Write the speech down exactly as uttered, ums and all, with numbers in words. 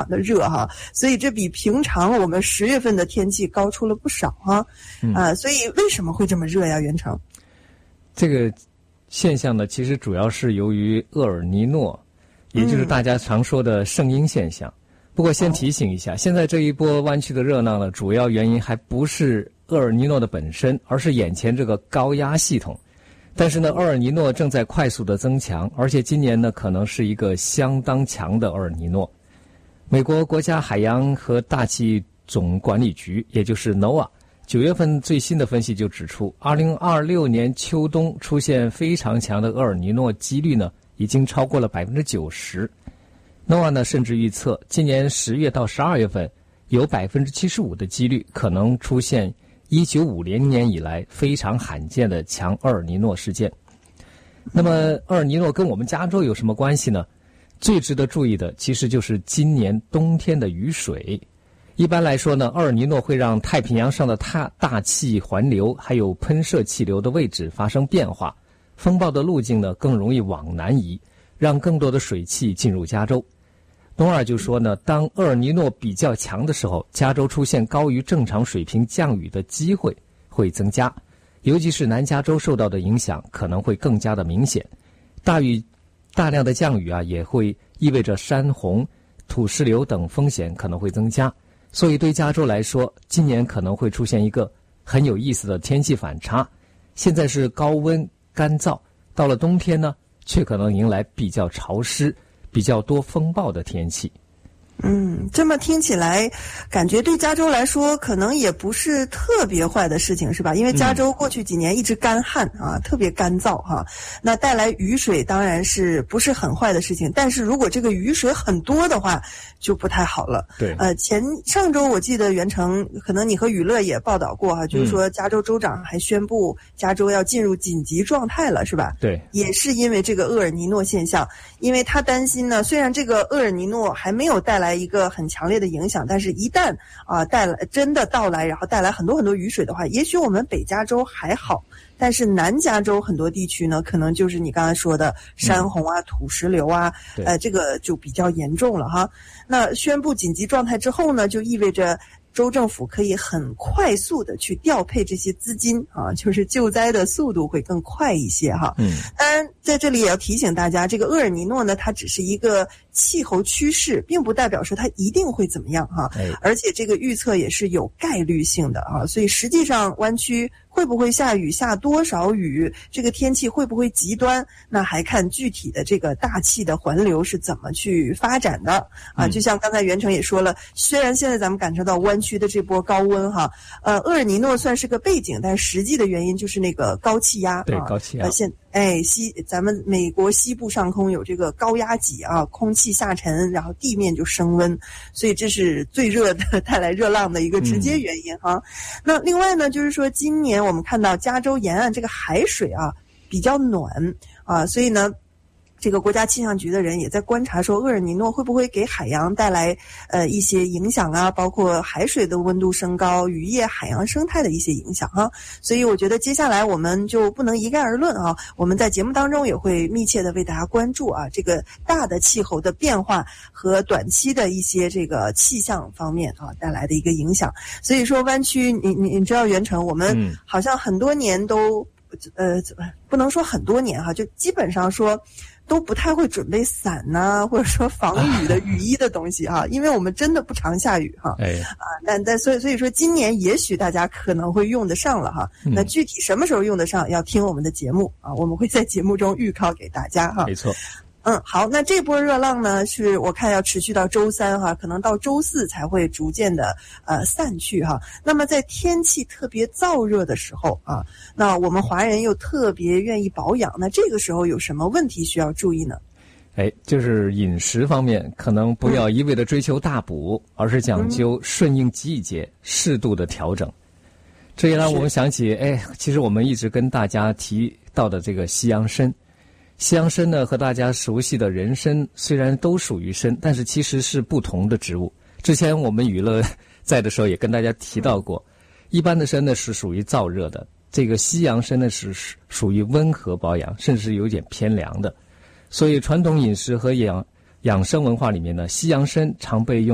常的热哈，所以这比平常我们十月份的天气高出了不少哈。 嗯、 啊，所以为什么会这么热呀？袁成， 这个现象呢，其实主要是由于厄尔尼诺，也就是大家常说的圣婴现象。嗯、不过先提醒一下，哦、现在这一波湾区的热浪呢，主要原因还不是厄尔尼诺的本身，而是眼前这个高压系统。但是呢，厄尔尼诺正在快速的增强，而且今年呢可能是一个相当强的厄尔尼诺。美国国家海洋和大气总管理局，也就是 NOAA， 九月份最新的分析就指出，二零二六年秋冬出现非常强的厄尔尼诺几率呢，已经超过了 百分之九十。 NOAA 呢甚至预测，今年十月到十二月份有 百分之七十五 的几率可能出现一九五零年以来非常罕见的强厄尔尼诺事件。那么厄尔尼诺跟我们加州有什么关系呢？最值得注意的其实就是今年冬天的雨水。一般来说呢，厄尔尼诺会让太平洋上的大大气环流还有喷射气流的位置发生变化，风暴的路径呢更容易往南移，让更多的水汽进入加州。东尔就说呢，当厄尔尼诺比较强的时候，加州出现高于正常水平降雨的机会会增加，尤其是南加州受到的影响可能会更加的明显。大雨大量的降雨啊，也会意味着山洪、土石流等风险可能会增加。所以对加州来说，今年可能会出现一个很有意思的天气反差。现在是高温干燥，到了冬天呢，却可能迎来比较潮湿、比较多风暴的天气。 嗯，这么听起来，感觉对加州来说可能也不是特别坏的事情，是吧？因为加州过去几年一直干旱啊，特别干燥哈、啊。那带来雨水当然是不是很坏的事情，但是如果这个雨水很多的话，就不太好了。 对， 呃，前上周我记得袁成，可能你和雨乐也报道过哈、啊，就是说加州州长还宣布加州要进入紧急状态了，是吧？ 对， 也是因为这个厄尔尼诺现象，因为他担心呢，虽然这个厄尔尼诺还没有带来一个很强烈的影响，但是一旦啊、呃、带来真的到来，然后带来很多很多雨水的话，也许我们北加州还好，但是南加州很多地区呢，可能就是你刚才说的山洪啊、嗯、土石流啊，呃，这个就比较严重了哈。那宣布紧急状态之后呢，就意味着州政府可以很快速的去调配这些资金啊，就是救灾的速度会更快一些哈。 嗯， 当然在这里也要提醒大家，这个厄尔尼诺呢，它只是一个气候趋势，并不代表说它一定会怎么样哈。 哎， 而且这个预测也是有概率性的啊，所以实际上湾区会不会下雨，下多少雨，这个天气会不会极端，那还看具体的这个大气的环流是怎么去发展的啊。就像刚才袁成也说了，虽然现在咱们感受到湾区的这波高温哈，呃，厄尔尼诺算是个背景，但实际的原因就是那个高气压， 对，高气压。 呃，现哎西咱们美国西部上空有这个高压脊啊，空气下沉，然后地面就升温，所以这是最热的带来热浪的一个直接原因哈。嗯、那另外呢，就是说今年我们看到加州沿岸这个海水啊比较暖啊，所以呢。这个国家气象局的人也在观察说，厄尔尼诺会不会给海洋带来呃一些影响啊，包括海水的温度升高、渔业、海洋生态的一些影响啊。所以我觉得接下来我们就不能一概而论啊，我们在节目当中也会密切的为大家关注啊这个大的气候的变化和短期的一些这个气象方面啊带来的一个影响。所以说湾区，你你你知道袁成，我们好像很多年都、嗯、呃不能说很多年哈、啊，就基本上说。都不太会准备伞呐、啊，或者说防雨的雨衣的东西哈、啊，因为我们真的不常下雨哈。 哎， 啊，但但所以所以说今年也许大家可能会用得上了哈。嗯、那具体什么时候用得上，要听我们的节目啊，我们会在节目中预告给大家哈。 没错。 嗯，好，那这波热浪呢，是我看要持续到周三哈，可能到周四才会逐渐的呃散去哈。那么在天气特别燥热的时候啊，那我们华人又特别愿意保养，那这个时候有什么问题需要注意呢？ 哎，就是饮食方面，可能不要一味的追求大补，嗯、而是讲究顺应季节，适度的调整。这也让我们想起，哎，其实我们一直跟大家提到的这个西洋参。西洋参呢，和大家熟悉的人参虽然都属于参，但是其实是不同的植物。之前我们娱乐在的时候也跟大家提到过，一般的参呢是属于燥热的，这个西洋参呢是属于温和保养，甚至有点偏凉的。所以传统饮食和养养生文化里面呢，西洋参常被用